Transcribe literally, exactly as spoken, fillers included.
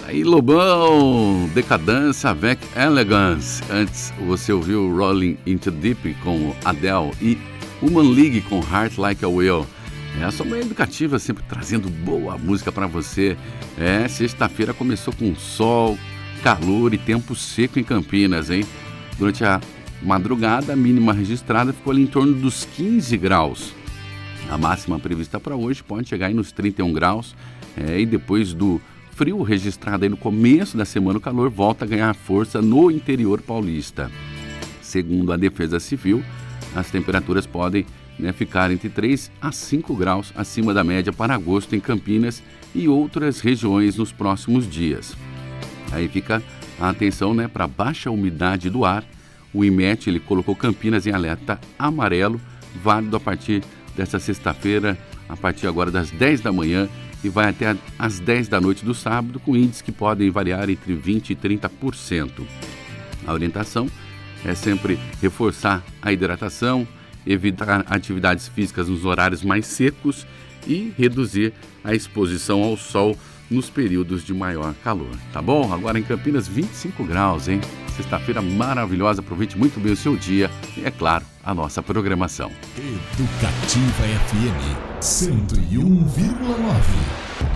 Aí, Lobão, Decadence avec Elegance. Antes você ouviu Rolling Into Deep com Adele e Human League com Heart Like a Whale. É a sua manhã educativa sempre trazendo boa música para você. É, sexta-feira começou com sol, calor e tempo seco em Campinas, hein? Durante a madrugada, a mínima registrada ficou ali em torno dos quinze graus. A máxima prevista para hoje pode chegar aí nos trinta e um graus. É, e depois do frio registrado aí no começo da semana, o calor volta a ganhar força no interior paulista. Segundo a Defesa Civil, as temperaturas podem, né, ficar entre três a cinco graus acima da média para agosto em Campinas e outras regiões nos próximos dias. Aí fica a atenção, né, para baixa umidade do ar. O IMET ele colocou Campinas em alerta amarelo, válido a partir desta sexta-feira, a partir agora das dez da manhã, e vai até às dez da noite do sábado, com índices que podem variar entre vinte por cento e trinta por cento. A orientação é sempre reforçar a hidratação, evitar atividades físicas nos horários mais secos e reduzir a exposição ao sol nos períodos de maior calor, tá bom? Agora em Campinas, vinte e cinco graus, hein? Sexta-feira maravilhosa, aproveite muito bem o seu dia e, é claro, a nossa programação. Educativa F M cento e um vírgula nove.